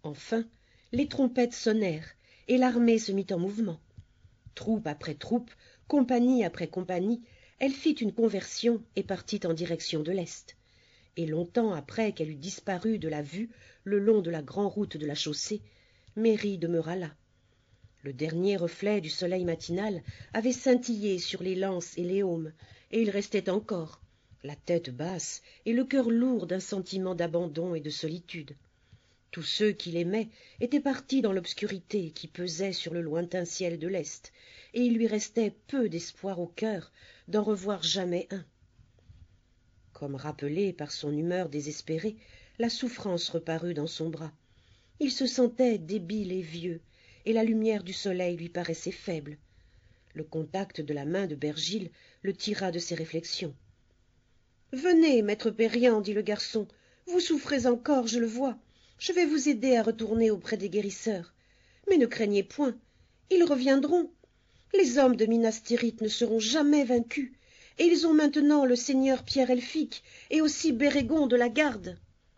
Enfin, les trompettes sonnèrent, et l'armée se mit en mouvement. Troupe après troupe, compagnie après compagnie, elle fit une conversion et partit en direction de l'est. Et longtemps après qu'elle eut disparu de la vue le long de la grande route de la chaussée, Mary demeura là. Le dernier reflet du soleil matinal avait scintillé sur les lances et les aumes, et il restait encore, la tête basse et le cœur lourd d'un sentiment d'abandon et de solitude. Tous ceux qui l'aimaient étaient partis dans l'obscurité qui pesait sur le lointain ciel de l'Est, et il lui restait peu d'espoir au cœur d'en revoir jamais un. Comme rappelé par son humeur désespérée, la souffrance reparut dans son bras. Il se sentait débile et vieux, et la lumière du soleil lui paraissait faible. Le contact de la main de Bergil le tira de ses réflexions. « Venez, maître Périan, dit le garçon, vous souffrez encore, je le vois. Je vais vous aider à retourner auprès des guérisseurs. Mais ne craignez point, ils reviendront. Les hommes de Minas Tirith ne seront jamais vaincus, et ils ont maintenant le seigneur Pierre Elphick et aussi Bérégon de la Garde. »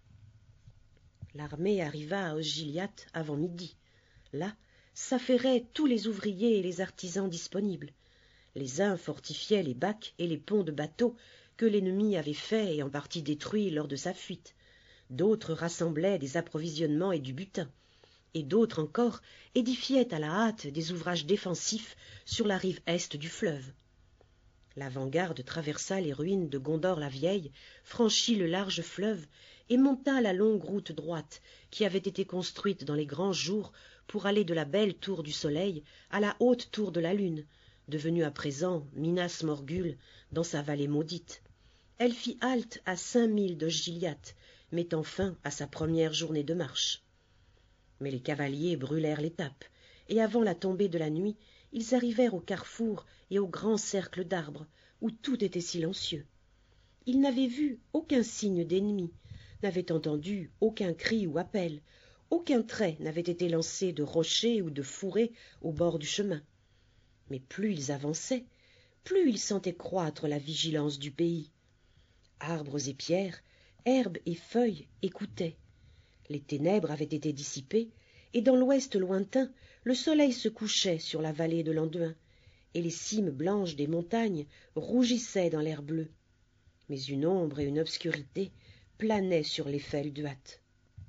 L'armée arriva à Osgiliath avant midi. Là s'affairaient tous les ouvriers et les artisans disponibles. Les uns fortifiaient les bacs et les ponts de bateaux que l'ennemi avait faits et en partie détruits lors de sa fuite. D'autres rassemblaient des approvisionnements et du butin, et d'autres encore édifiaient à la hâte des ouvrages défensifs sur la rive est du fleuve. L'avant-garde traversa les ruines de Gondor-la-Vieille, franchit le large fleuve et monta la longue route droite qui avait été construite dans les grands jours pour aller de la belle tour du soleil à la haute tour de la lune, devenue à présent Minas Morgul dans sa vallée maudite. Elle fit halte à 5 milles d'Osgiliath, mettant fin à sa première journée de marche. Mais les cavaliers brûlèrent l'étape, et avant la tombée de la nuit, ils arrivèrent au carrefour et au grand cercle d'arbres, où tout était silencieux. Ils n'avaient vu aucun signe d'ennemi, n'avaient entendu aucun cri ou appel, aucun trait n'avait été lancé de rocher ou de fourré au bord du chemin. Mais plus ils avançaient, plus ils sentaient croître la vigilance du pays. Arbres et pierres, herbes et feuilles écoutaient. Les ténèbres avaient été dissipées, et dans l'ouest lointain, le soleil se couchait sur la vallée de l'Anduin, et les cimes blanches des montagnes rougissaient dans l'air bleu. Mais une ombre et une obscurité planaient sur les Felduat.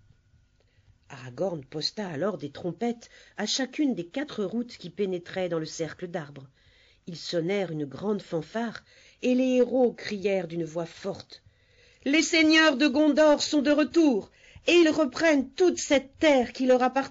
Aragorn posta alors des trompettes à chacune des 4 routes qui pénétraient dans le cercle d'arbres. Ils sonnèrent une grande fanfare, et les héros crièrent d'une voix forte « Les seigneurs de Gondor sont de retour, et ils reprennent toute cette terre qui leur appartient !»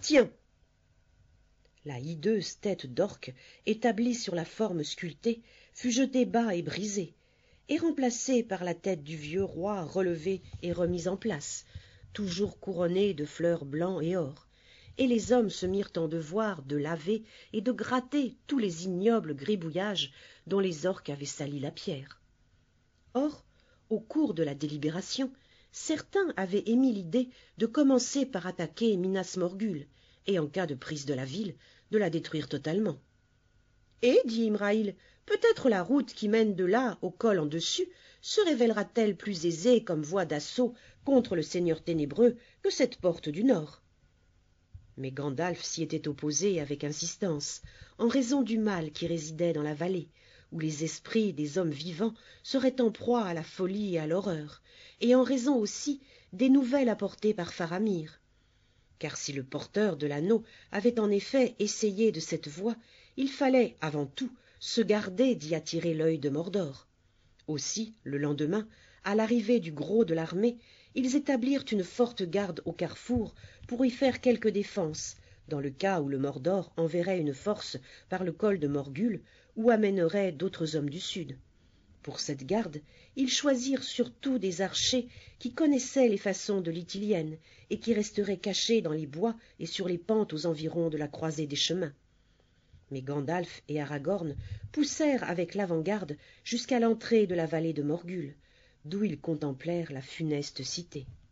La hideuse tête d'orque, établie sur la forme sculptée, fut jetée bas et brisée, et remplacée par la tête du vieux roi relevée et remise en place, toujours couronnée de fleurs blancs et or, et les hommes se mirent en devoir de laver et de gratter tous les ignobles gribouillages dont les orques avaient sali la pierre. Or, au cours de la délibération, certains avaient émis l'idée de commencer par attaquer Minas Morgul, et en cas de prise de la ville, de la détruire totalement. « Et, dit Imraïl, peut-être la route qui mène de là au col en dessus se révélera-t-elle plus aisée comme voie d'assaut contre le seigneur ténébreux que cette porte du nord ?» Mais Gandalf s'y était opposé avec insistance, en raison du mal qui résidait dans la vallée, où les esprits des hommes vivants seraient en proie à la folie et à l'horreur, et en raison aussi des nouvelles apportées par Faramir. Car si le porteur de l'anneau avait en effet essayé de cette voie, il fallait, avant tout, se garder d'y attirer l'œil de Mordor. Aussi, le lendemain, à l'arrivée du gros de l'armée, ils établirent une forte garde au carrefour pour y faire quelque défense, dans le cas où le Mordor enverrait une force par le col de Morgul ou amènerait d'autres hommes du sud. Pour cette garde, ils choisirent surtout des archers qui connaissaient les façons de l'Ithilienne et qui resteraient cachés dans les bois et sur les pentes aux environs de la croisée des chemins. Mais Gandalf et Aragorn poussèrent avec l'avant-garde jusqu'à l'entrée de la vallée de Morgul, d'où ils contemplèrent la funeste cité.